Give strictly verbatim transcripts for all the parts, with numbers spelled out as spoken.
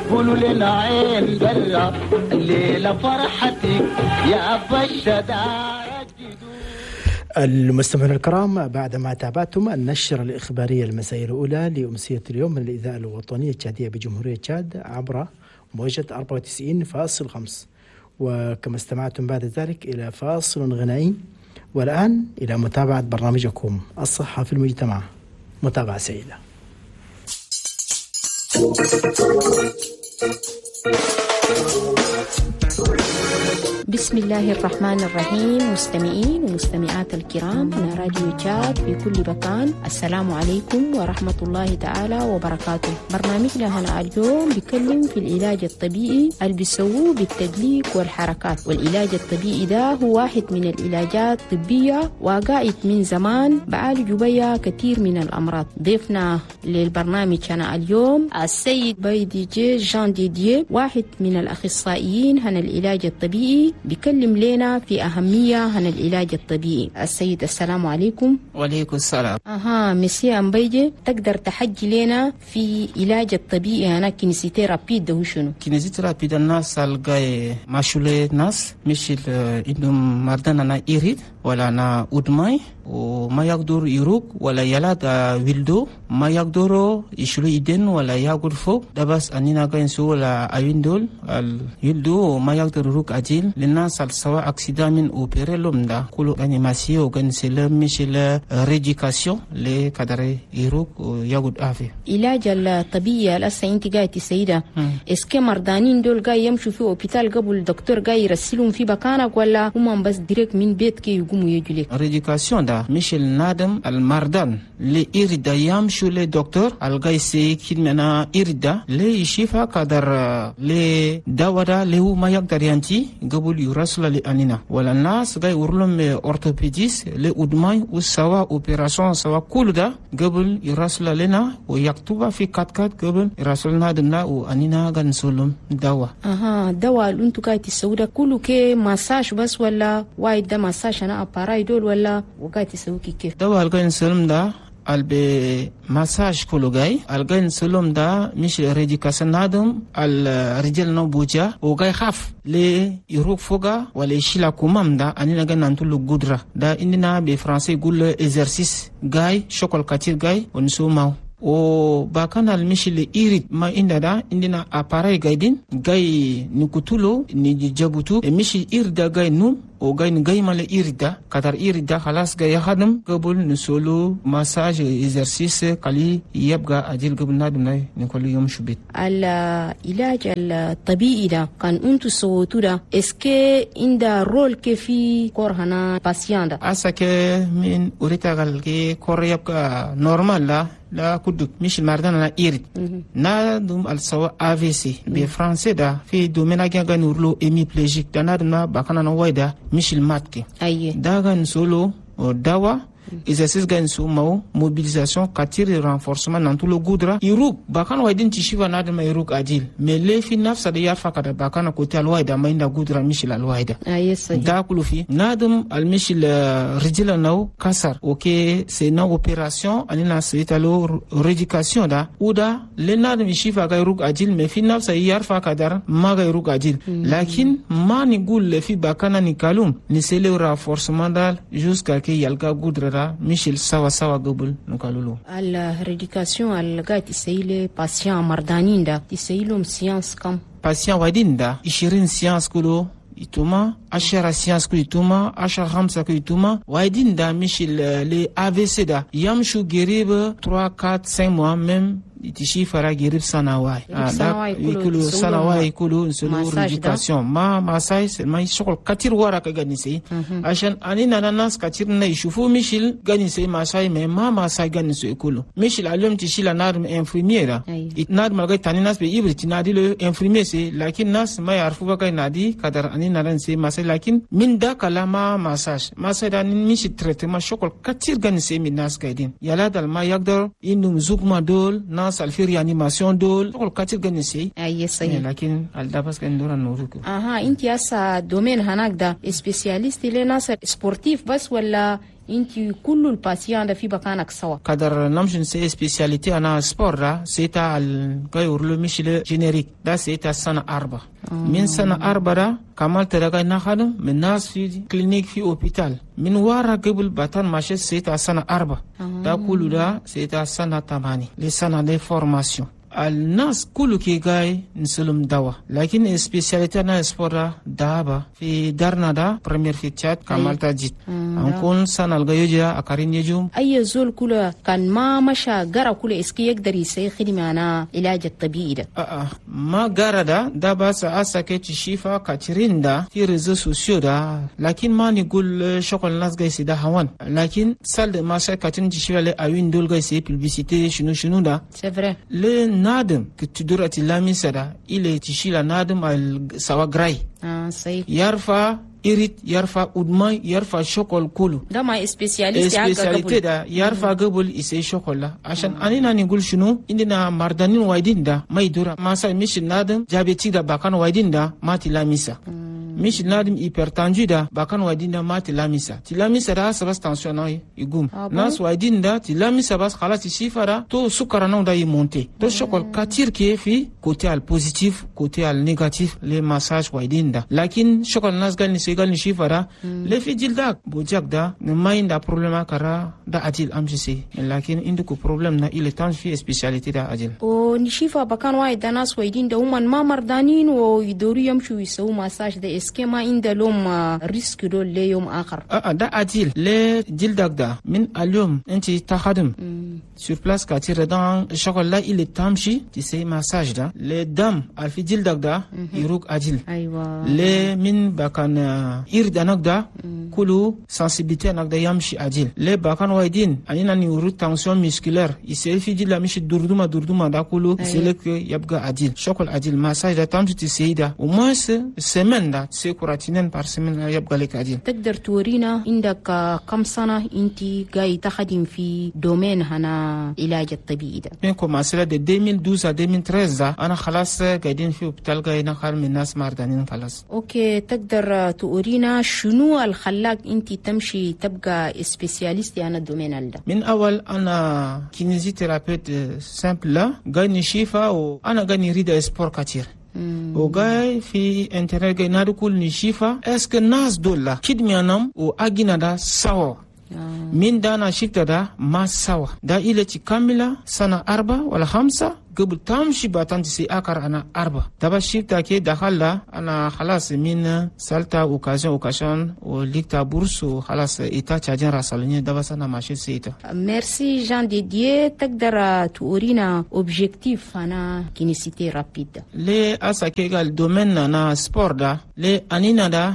قولوا لنا عين برا الليلة فرحتك يا بشدار. المستمعين الكرام، بعدما تابعتم النشرة الإخبارية المسائية الأولى لأمسية اليوم من الإذاعة الوطنية التشادية بجمهورية تشاد عبر موجة أربعة وتسعين فاصلة خمسة، وكما استمعتم بعد ذلك إلى فاصل غنائي، والآن إلى متابعة برنامجكم الصحة في المجتمع. متابعة سعيدة. بسم الله الرحمن الرحيم. مستمعين ومستمعات الكرام من راديو تشاد في كل مكان، السلام عليكم ورحمة الله تعالى وبركاته. برنامجنا هنا اليوم بيتكلم في العلاج الطبيعي اللي بيسووه بالتدليك والحركات. والعلاج الطبيعي ده هو واحد من العلاجات الطبية وقاعد من زمان بعالجوا بيها كثير من الأمراض. ضيفنا للبرنامج هنا اليوم السيد بايديجي جان ديديه، واحد من الأخصائيين هنا العلاج الطبيعي، بيكلم لنا في أهمية عن العلاج الطبيعي. السيد السلام عليكم. وعليكم السلام. أها مسيا أمبيجي، تقدر تحكي لنا في علاج الطبيعي هنا كينيسيتي رابيد ده شنو؟ كينيسيتي رابيد الناس الجاي ماشولة ناس مش إنهم مردنا نا إيريد ولا نا أودماي وما يقدر يروق ولا يلاد ويلدو ما يقدروا يشلو يدين ولا يقدر فوق ده بس أننا جاي نسوي ولا أيندول اليلدو ما يقدر يروق أجيل للناس سواء أكسيدا من أوبري لهم ده كله أنيماسيو وكان سلام مش لا ريديكاسيون لكدر يروق ويقعد عافية. علاج الطبيعي الأسا أنت جاي تسيدا إسكي مردانين دول جاي يمشوا في أوبيتال قبل الدكتور جاي يرسلهم في بكانك ولا هم بس ديريك من بيت كي يقوموا يجولك؟ ريديكاسيون ده مش النادم المردان اللي يريد يمشوا للدكتور الجاي سيكين منا يريد لي يشوفها قدر لي دواء اللي هو ما يقدر ينتي قبل يرسل لأنينا ولا الناس جاي يورلهم أورثوبيديس لأدماي وسوا أوبراسيون سوا كل ده قبل يرسل لنا ويكتبها في كات كات قبل يرسلنا دمنا وأنينا جا نسولهم دواء. أها دواء اللي أنتو جاي تسوي ده كله كي مساج بس ولا وايد ده مساج أنا أباراي دول ولا وجاي تسوي كيف؟ دواء اللي جاي نسولهم ده البي مساج كله جاي الجاي نسولهم ده مش ريديكاسيون نادم الرجال نبوجا وجاي خاف لي يروق فوقا ولا يشيل كومام ده أنينا جا نانتولو قدرة ده إننا بفرنسي يقول إكسرسيس جاي شغل كتير جاي ونسو ماو o bakana almishile irit ma inda da indina aparay gaidin gai nikutulo ni jabutu e mishi irda gai num o gai gai male irda kadar irda khalas gai hadam qabul nusolo massage exercice kali yabga ajil qabul nadum ni kulli yom shubit al ilaj al tabi'i da kan untu sotu da eske inda role ke fi korhana patient da asake min urita gal ke koryabka normal la لا كدك مش المردان إيرد نادم السوا A V C بفرنسي ده في دومينا جا نورلو إمي بليجيك ده نادم بكنا نوايدا مش الماتكي أيه ده جا نسولو دوا exercice gain so mau mobilisation katiri renforcement nan tout le goudra iruk bakan waydin tishiva na ma iruk adil mais le fi nafsa de yarfa kada bakan ko tal wayda mainda goudra mishil al wayda ayes da kulu fi nadum al mishil rijila naw kasar ok c'est une opération anina c'est alo rééducation da uda le nadum shifa ga iruk adil mais fi nafsa yarfa kada ma ga iruk adil lakin mani gul le fi bakana ni kalum ni c'est le renforcement dal jusqu'à que yalga goudra Michel sawa sawa gobul nukalulu al rééducation al gati seile patient mardaninda ti seilum science kam patient wadinda ishirin science kulo ituma ashara science ku ituma ashara khamsa ku ituma wadinda Michel les A V C da yamshu geribe trois quatre cinq mois même itishi fara girib sanawai da ikulu sanawai ikulu sulu rééducation ma masai ma shokol katir wara ka gani sai ashan anina nanas katir na ishufu mishil gani sai masai me ma masai gani sai ikulu mishil alum tishila narm infirmiera itnad malgai taninas be ibriti nadi le infirmier sai lakin nas ma yarfu ba kai nadi kadar anina ran sai masai lakin min da kalama massage masai da mishil traitement shokol katir gani sai min nas gaidin yala dal ma yagdar indum zukma dol nas alfi reanimation dol ko katir gani sei ay sai lakin alda pas kan dora nuruko aha inti asa domaine hanakda specialist le nas sportif bas wala انتي كل الباسيان ده في بكانك سوا kadar namshin se spécialité ana sport da seta al gayurlo mishile générique da seta sana arba min sana arba da kamal tadaga na khadam min nas fi clinique fi hôpital min wara gebul batan mache seta sana arba da kulu da seta sana tamani les sana les formations الناس كله كي جاي نسلم دوا لكن سبيشاليتي انا سبورا دابا في دارنا دا بريمير في تشات كمال تاجيت انكون سنه الجيوجا اكارين يجوم اي زول كله كان ما مشى غرا كله اسكي يقدر يسي خدمه انا علاج الطبيعي ده اه ما غرا دا دابا ساسكي تشيفا كاترين دا في ريزو سوسيو دا لكن ما نقول شغل الناس جاي سيدا هوان لكن سال ما كاترين تشيفا لي اوين دول جاي سي بوبليسيتي شنو شنو دا سي فري nadam que tu dois te la misada il est tichi la nadam al sawa gray ah sai yarfa irit yarfa udma yarfa shokol kulu da ma specialist ya specialité da yarfa gabul ise shokola ashan anina ni gul shunu indina mardanin waidin da mai dura masa mishin nadam jabeti da bakan waidin da mati la misa mish nadim hypertendu da bakan wadinda ma tilamisa tilamisa da sabas tension ay igum ah, bon? Nas wadinda tilamisa bas khalas sifara to sukara non da y monter to shokol katir ke fi côté al positif côté al négatif les massages wadinda lakin shokol nas gal ni segal ni sifara le fi jilda bojak da ne mainda problema kara da ajil amjisi lakin indu ko problem na ile tan fi spécialité da ajil o ni shifa bakan waida nas wadinda uman ma mardanin o yidori yamshu yisu massage da كما عند لهم ريسك دول ليوم آخر اه ده عديل ليه جلدك ده من اليوم انت تخدم sur place كاتير دان الشغل لا اللي تمشي تسي مساج ده لدم في جلدك ده يروق عديل ايوه ليه من بكان يردنك ده كله sensibilité نك ده يمشي عديل ليه بكان وايدين اننا نيورو تنسيون ميسكولير يسي في جلد مشي دردوما دردوما ده كله يسلك يبقى عديل شغل عديل مساج ده تمشي تسي ده وما سيمن ده سيكوراتينين par semaine يبقى لك عديل. تقدر تورينا عندك كم سنة انت جاي تخدم في دومين هنا علاج الطبيعي ده؟ من كوماسيلا دي deux mille douze à deux mille treize ده انا خلاص قاعدين في هوبيتال جاي نخدم من الناس مردانين خلاص. اوكي تقدر تورينا شنو الخلاك انت تمشي تبقى سبيشاليست هنا الدومين ده؟ من اول انا كينيزي ثيرابيوت سامبل لا جاي نشيفا وانا جاي نريد سبور كتير. وغاي في انترنت غاي نادو كل نشيفا اسك ناس دولا كيدميانام و اغينا دا ساو من دانا شيكتا دا ما ساو دا إلتي كاملة سنة أربعة ولا خمسة قبل تمشي باتانتي سي أكار أنا أربعة تبا شيكتا كي دخل أنا خلاص من سالتا اوكازيون اوكاشون وليكتا بورس وخلاص إيتا تشاجين راساليني دابا سنة ماشي سيتا. ميرسي جان ديديه تقدر تورينا اوبجيكتيف أنا كينيسيتي رابيد لي أسا كي قال دومين أنا سبور دا لي أنينا دا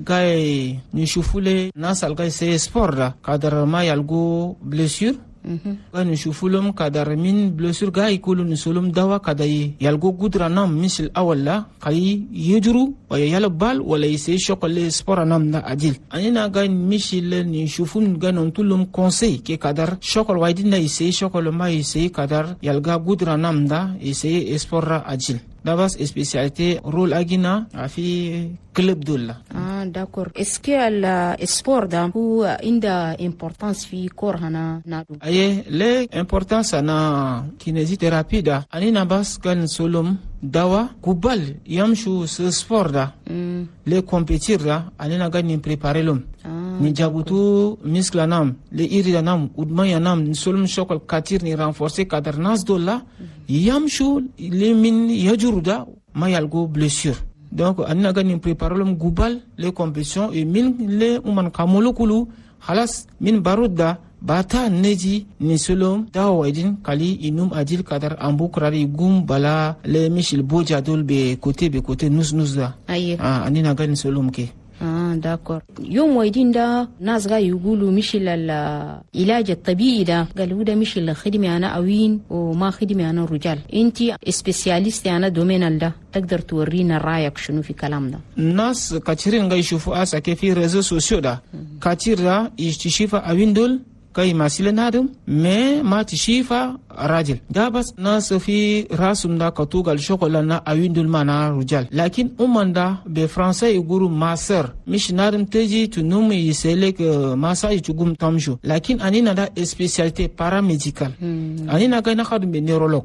gay ni shufule nasal gay se sport da kadar ma yalgo blessure gay ni shufulum kadar min blessure gay kulu ni sulum dawa kadai yalgo gudra nam misl awalla kay yejuru wa yala bal wala yse shokole sport nam da adil anina gay misil ni shufun ganon tulum conseil ke kadar shokol waydina yse shokol ma yse kadar yalga gudra nam da yse sport adil dabas spécialité rôle agina في club دولا. اه داكور اسكي السبور ده هو عنده امبورطانس في كور هنا نادو اي لي امبورطانس انا كينيزي ثيرابي ده اني بس كان سولم دواء كوبال يمشوا سبور ده لي كومبيتير ده اني غادي نبريباري لهم ni jabutu miskla nam le iri da nam udmaya nam ni solum shokol katir ni renforcer kadar nas dola yamshu le min yajuruda mayalgo blessure donc anna gani préparolum gubal les compétitions et min le uman kamolokulu khalas min baruda bata neji ni solum dawaidin kali inum adil kadar ambukrari gum bala le mishil boja dol be côté be côté nus nus da ah anina gani solum ke اه داكور يوم وايدين دا ناس غا يقولوا مش العلاج الطبيعي ده قالوا ده مش الخدمه انا اوين وما خدمه انا رجال انتي سبيشاليست انا دومين ده تقدر تورينا رايك شنو في كلام ده الناس كثيرين غا يشوفوا اسا كيف في ريزو سوسيو ده كثير ده يشتشيفا اوين دول كي ماسيل نادم مي ما تشيفا راجل دا بس ناس في راسم دا كتوغ الشغل لنا أوين دول مانا رجال لكن أمان دا بفرنسا يقولوا ماسر مش نادم تجي تنوم يسيلك ماسا يتقوم تمشو لكن أنينا دا اسبيسياليتي باراميديكال أنينا كي نخدم بنيرولوج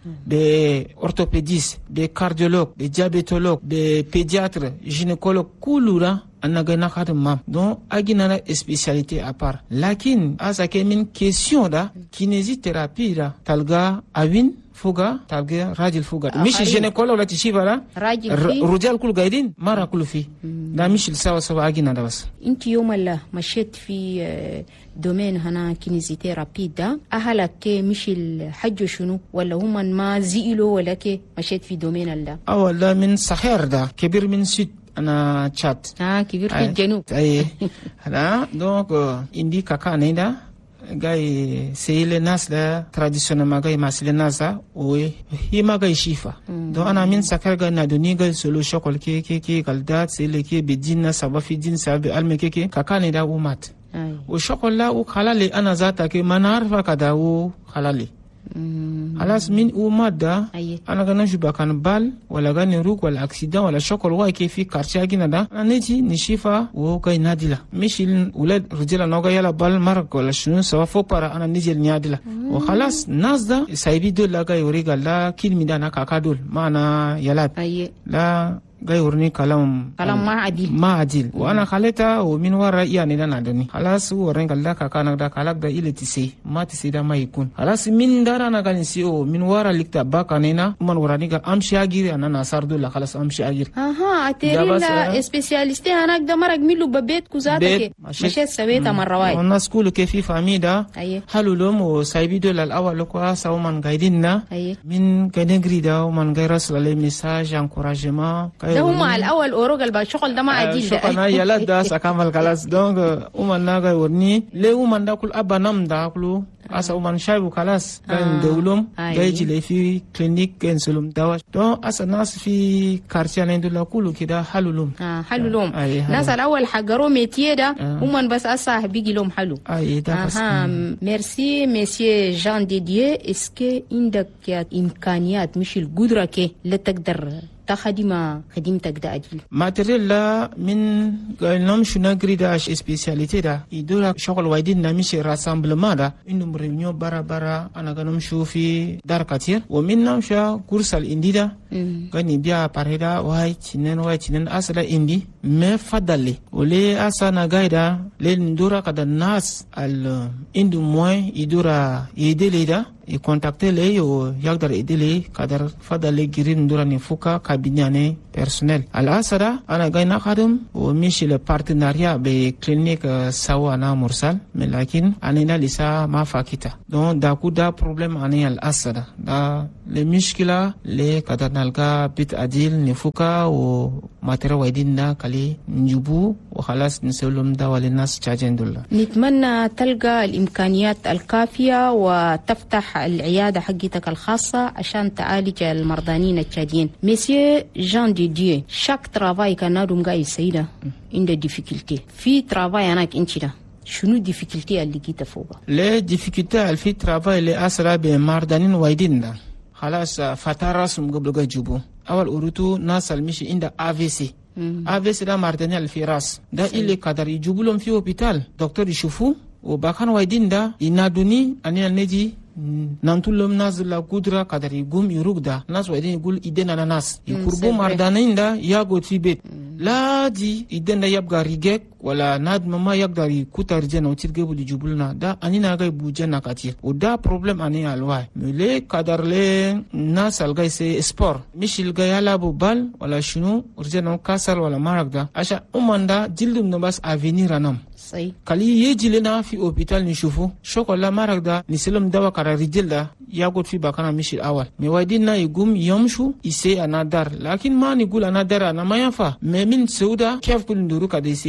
des orthopédistes, des cardiologues, des diabétologues, des pédiatres, gynécologues, kulura anagana khatam donc aginana spécialité à part. Lakin asa kemin question da kinésithérapie da talga awin fuga talga rajil fuga mishi gynécologue la tishiba la rajil kul gaidin mara kul fi da mishi sawa sawa agina da bas. انت يوم الله مشيت في دومين هنا كينيزيثيرابي ده أهلك مش الحج شنو ولا هم ما زيلوا ولا كي مشيت في دومين الله أولا من صخير ده كبير من سود أنا تشات آه كبير في الجنوب أي هلا دونك إندي كاكا نيدا جاي سيل الناس لا تراديشنال ما جاي ماسل الناس وهي ما جاي شيفا دو أنا من سكر جاي نادوني جاي سلو شكل كي كي كي قلدات سيل كي بدينا سبب في دين سبب علم كي كي كاكا نيدا ومات وشغل وخلالي أنا ذاتك ما نعرف كذا وخلالي خلاص من ومادة أنا كنا نشوف كان بال ولا كان يروق ولا أكسيدا ولا شغل واي كيف في كارشة كنا ده أنا نجي نشوفه وكاي ناديلا مش الولاد رجال نوجا يلا بال مرق ولا شنو سوا فوق برا أنا نجي ناديلا وخلاص ناس ده سايبي دول لا كاي يوريك لا كل ميدانا كاكادول ما أنا يلا لا جاي ورني كلام كلام ما عديل ما عديل وانا خليتها ومن ورا يعني ده نادني خلاص ورن قال كان ده كلام ده اللي تسي ما تسي ده ما يكون خلاص من دار انا قال نسيو من ورا لك باك اننا من وراني قال امشي اجير انا نصار دول خلاص امشي اجير اها اتيري لا سبيشاليست هناك ده مرق ميلو ببيت كوزاتك مشيت سويتها مره واحد الناس كله كيف فامي ده حلو لهم وسايبي دول الاول لو ساو من قايديننا من كنغري ده ومن غير رسل لي ميساج انكوراجمون ده هم الأول أوروغ البا شغل ده ما عديل ده شغل يلا ده سكمل خلاص دونك ومن ناقة ورني ليه ومن ده كل أبا نام ده كله أسا ومن شايبو خلاص كان دولهم جايجي لي في كلينيك كان سلوم دواش دون أسا ناس في كارتيان عندنا كله كده حلو لهم حلو لهم ناس الأول حجروا ميتيه ده ومن بس أسا بيجي لهم حلو أي ده بس ميرسي مسيو جان ديديه إسكي عندك إمكانيات مش القدرة كي لا تقدر تخدم خدمتك ده أجل ماتريال لا من قالنام شو نجري ده سبيسياليتي ده يدور شغل وايدين نمشي راسامبلما ده إنه ريونيو برا برا أنا قالنام شو في دار كتير ومن نمشى كورس الإندي ده قال نبيا باريدا واي تنين واي تنين أصلا إندي ما فضلي ولي أصلا نجايدا لندورا كده الناس ال إندو موي يدورا يدلي ده يكونتاكتي لي ويقدر يدلي كدر فضل جرين دورا نفوكا كابينياني بيرسونيل الأسرة أنا جاي نخدم ومشي لبارتناريا بكلينيك سوا أنا مرسل لكن أنا لسه ما فاكيتا دون داكو دا بروبلم أنا الأسرة دا المشكلة اللي كدر نلقى بيت أديل نفوكا وماتيريال وايدين دا كلي نجيبو وخلاص نسولهم دا وللناس تشاجين دولا. نتمنى تلقى الإمكانيات الكافية وتفتح العيادة حقتك الخاصة عشان تعالج المرضانين التشاديين. مسيو جان ديديو شاك ترافاي كان نادم قاي سيدا عند ديفيكولتي في ترافاي هناك انت ده شنو ديفيكولتي اللي جيت فوقها؟ ليه ديفيكولتي في ترافاي اللي أسرع بمرضانين وايدين ده خلاص فترة سم قبل جا يجيبو أول أوروتو ناس المشي عند آفيسي آفيسي ده مرضانين في راس ده اللي قدر يجيبوا لهم في هوبيتال دكتور يشوفوا وباكان وايدين ده ينادوني أنا نجي نانتولم ناس لا قدرة قدر يقوم يرقدا ناس وايدين يقول إيدنا ناس يقربوا مرضانين ده ياقود في بيت لا دي إيدنا يبقى ريجك ولا ناد مما يقدر يكوتا رجنا وترجبوا لجبلنا ده أنينا جاي بوجنا كتير وده problem أني الواي ملي قدر لي ناس الجاي سي سبور مش الجاي يلعبوا بال ولا شنو رجنا كسر ولا مرق ده عشان أمان ده جلدهم نبص أفينير أنام صحيح كلي يجي لنا في أوبيتال نشوفه شوكولا مرق ده نسلم دوا كرا رجل ده ياخد في بكرة مش الأول موايدنا يقوم يمشوا يسي أنا دار لكن ما نقول أنا دار أنا ما ينفع من سودا كيف كل ندورو كده يسي راجو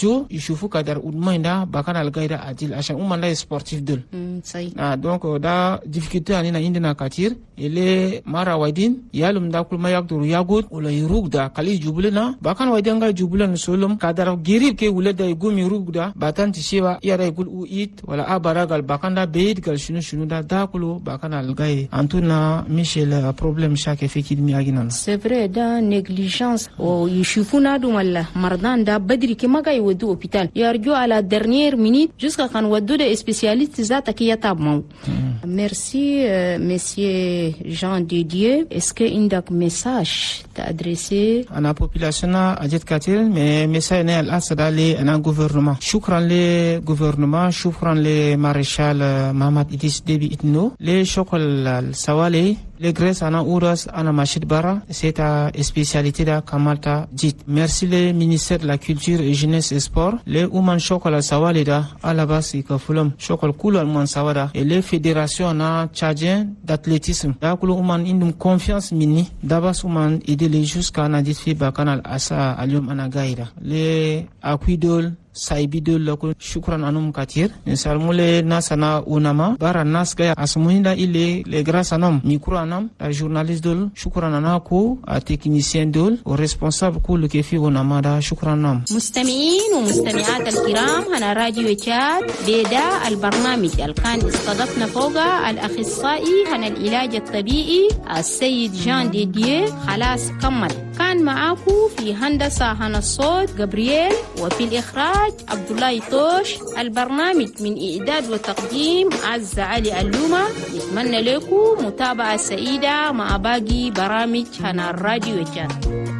radio يشوفوا كدر ودمان دا بكان الغايدا عديل عشان أمان لا sportif دول صحيح ah donc da difficulté anina indina katir ele mara waidin yalum da kul mayak dur yagut wala yurugda kali jubulena bakan waidin ga jubulan solum kadar girib ke wala da gumi rugda batan tishewa yara gul uit wala abaragal bakan da beid gal shunu shunu da da kulu bakan algai antuna michel problème chaque fekid mi aginan c'est vrai da négligence o yishufuna dum wala mardan da badri ke magay wadu hôpital yarju à la dernière minute jusqu'à kan wadu de spécialiste zata ki yatab maw merci euh, monsieur Jean Didier. Est-ce que indak message t'a adressé à la population à jet katil mais message ne al asada le un gouvernement shukran le gouvernement shukran le maréchal Mahamad Idriss Déby Itno le chokol sawale le Grèce ana Ouras ana Machid Bara c'est ta spécialité da Kamalta dit merci le ministère de la culture et jeunesse et sport le Ouman chokol sawale da ala basi ka fulum chokol kulal man sawada et les fédérations na tchadien d'athlétisme da kulu Ouman indum confiance mini dabas Ouman aider les jusqu'à na dit fi bakanal asa alium ana gaida le akuidol saibidol lako shukran anum katir insalmule nasana unama bara nasga asmuhinda ile le grâce anam micro anam la journaliste dol shukran anako a technicien dol au responsable كل كيف unama da shukran nam مستمعين ومستمعات الكرام هنا راديو تشاد بدا البرنامج الكان استضفنا فوق الاخصائي هنا العلاج الطبيعي السيد جان ديديه خلاص كمل كان معاكو في هندسه هنا الصوت جبريل وفي الاخراج عبد الله طوش البرنامج من إعداد وتقديم عز علي اللومة نتمنى لكم متابعة سعيدة مع باقي برامج هنا الراديو جان.